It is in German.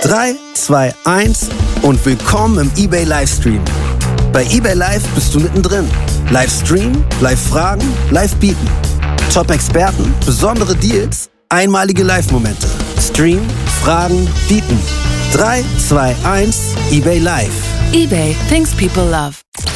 3, 2, 1 und willkommen im eBay Livestream. Bei eBay Live bist du mittendrin. Live streamen, live fragen, live bieten. Top-Experten, besondere Deals, einmalige Live-Momente. Stream, fragen, bieten. 3, 2, 1, eBay Live. eBay, things people love.